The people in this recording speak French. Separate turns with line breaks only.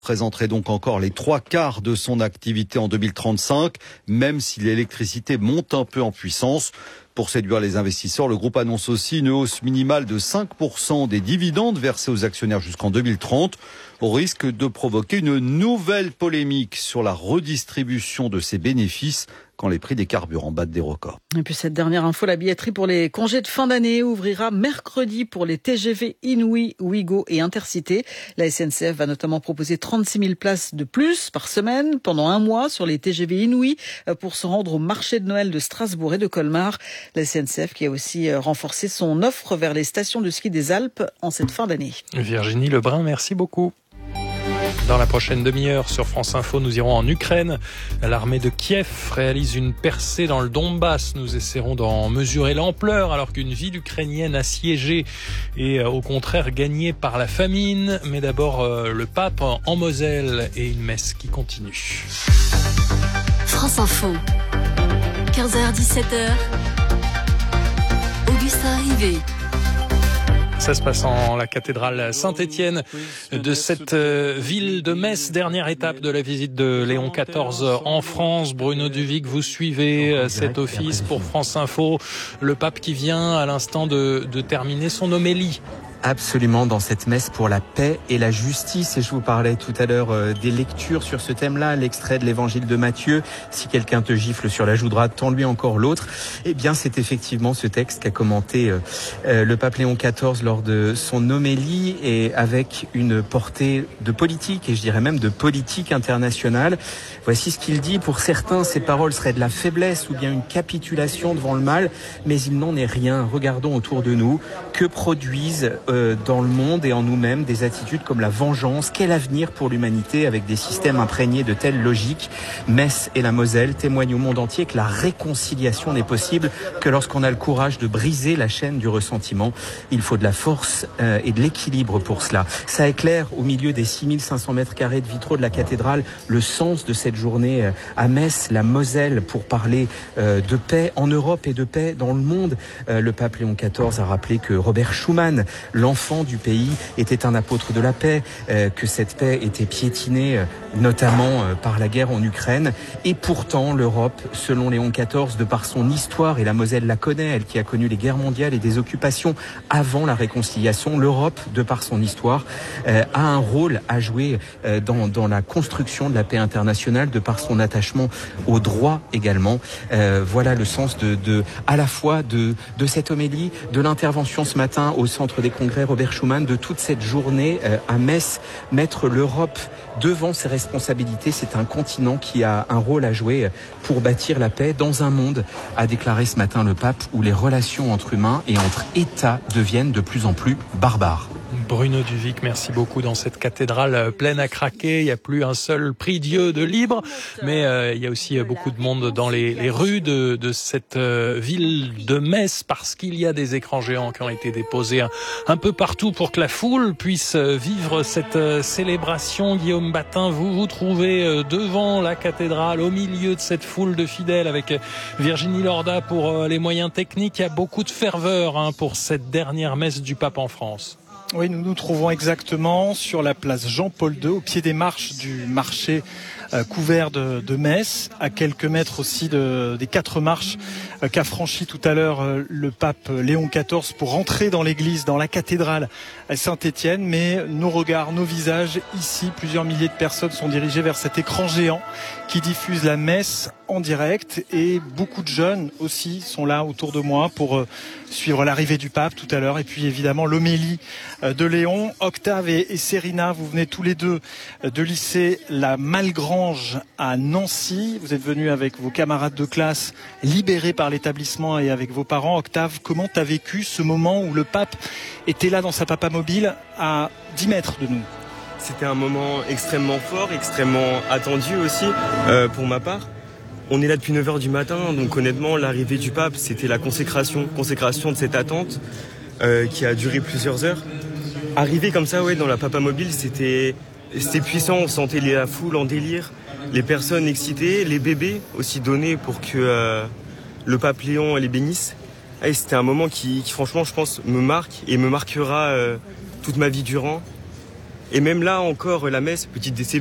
présenterait donc encore les 3/4 de son activité en 2035, même si l'électricité monte un peu en puissance. Pour séduire les investisseurs, le groupe annonce aussi une hausse minimale de 5% des dividendes versés aux actionnaires jusqu'en 2030, au risque de provoquer une nouvelle polémique sur la redistribution de ces bénéfices quand les prix des carburants battent des records.
Et puis cette dernière info, la billetterie pour les congés de fin d'année ouvrira mercredi pour les TGV Inouï, Ouigo et Intercité. La SNCF va notamment proposer 36 000 places de plus par semaine pendant un mois sur les TGV Inouï pour se rendre au marché de Noël de Strasbourg et de Colmar. La SNCF qui a aussi renforcé son offre vers les stations de ski des Alpes en cette fin d'année.
Virginie Lebrun, merci beaucoup. Dans la prochaine demi-heure sur France Info, nous irons en Ukraine. L'armée de Kiev réalise une percée dans le Donbass. Nous essaierons d'en mesurer l'ampleur alors qu'une ville ukrainienne assiégée est au contraire gagnée par la famine. Mais d'abord, le pape en Moselle et une messe qui continue.
France Info, 15h-17h, Augustin Rivet.
Ça se passe en la cathédrale Saint-Étienne de cette ville de Metz. Dernière étape de la visite de Léon XIV en France. Bruno Duvic, vous suivez cet office pour France Info. Le pape qui vient à l'instant de terminer son homélie.
Absolument, dans cette messe pour la paix et la justice. Et je vous parlais tout à l'heure des lectures sur ce thème-là, l'extrait de l'évangile de Matthieu. Si quelqu'un te gifle sur la joue droite, tends-lui encore l'autre. Eh bien, c'est effectivement ce texte qu'a commenté le pape Léon XIV lors de son homélie, et avec une portée de politique, et je dirais même de politique internationale. Voici ce qu'il dit. Pour certains, ces paroles seraient de la faiblesse ou bien une capitulation devant le mal, mais il n'en est rien. Regardons autour de nous. Que produisent dans le monde et en nous-mêmes des attitudes comme la vengeance? Quel avenir pour l'humanité avec des systèmes imprégnés de telles logiques? Metz et la Moselle témoignent au monde entier que la réconciliation n'est possible que lorsqu'on a le courage de briser la chaîne du ressentiment. Il faut de la force et de l'équilibre pour cela. Ça éclaire au milieu des 6500 mètres carrés de vitraux de la cathédrale le sens de cette journée à Metz, la Moselle, pour parler de paix en Europe et de paix dans le monde. Le pape Léon XIV a rappelé que Robert Schuman, l'enfant du pays, était un apôtre de la paix, que cette paix était piétinée notamment par la guerre en Ukraine. Et pourtant, l'Europe, selon Léon XIV, de par son histoire, et la Moselle la connaît, elle qui a connu les guerres mondiales et des occupations avant la réconciliation, l'Europe, de par son histoire, a un rôle à jouer dans la construction de la paix internationale, de par son attachement au droit également. Voilà le sens à la fois de cette homélie, de l'intervention ce matin au centre des congrès Robert Schuman, de toute cette journée à Metz. Mettre l'Europe devant ses responsabilités, c'est un continent qui a un rôle à jouer pour bâtir la paix dans un monde, a déclaré ce matin le pape, où les relations entre humains et entre États deviennent de plus en plus barbares.
Bruno Duvic, merci beaucoup. Dans cette cathédrale pleine à craquer, il n'y a plus un seul prie-dieu de libre, mais il y a aussi beaucoup de monde dans les rues de cette ville de Metz, parce qu'il y a des écrans géants qui ont été déposés un peu partout pour que la foule puisse vivre cette célébration. Guillaume Batin, vous vous trouvez devant la cathédrale, au milieu de cette foule de fidèles, avec Virginie Lorda pour les moyens techniques. Il y a beaucoup de ferveur pour cette dernière messe du pape en France.
Oui, nous nous trouvons exactement sur la place Jean-Paul II, au pied des marches du marché couvert de Metz, à quelques mètres aussi des 4 marches qu'a franchi tout à l'heure le pape Léon XIV pour rentrer dans l'église, dans la cathédrale à Saint-Étienne. Mais nos regards, nos visages, ici, plusieurs milliers de personnes sont dirigés vers cet écran géant qui diffuse la messe en direct, et beaucoup de jeunes aussi sont là autour de moi pour suivre l'arrivée du pape tout à l'heure, et puis évidemment l'homélie de Léon. Octave et Cérina, vous venez tous les deux de lycée La Malgrange à Nancy. Vous êtes venus avec vos camarades de classe libérés par l'établissement et avec vos parents. Octave, comment t'as vécu ce moment où le pape était là dans sa papamobile à 10 mètres de nous?
C'était un moment extrêmement fort, extrêmement attendu aussi pour ma part. On est là depuis 9h du matin, donc honnêtement, l'arrivée du pape, c'était la consécration de cette attente qui a duré plusieurs heures. Arriver comme ça, dans la papamobile, c'était puissant. On sentait la foule en délire, les personnes excitées, les bébés aussi donnés pour que le pape Léon les bénisse. Et c'était un moment qui, franchement, je pense, me marque et me marquera toute ma vie durant. Et même là encore, la messe, petite déception.